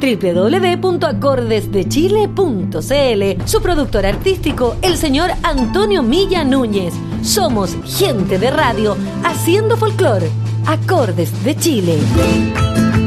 www.acordesdechile.cl. Su productor artístico, el señor Antonio Milla Núñez. Somos gente de radio haciendo folclore. Acordes de Chile.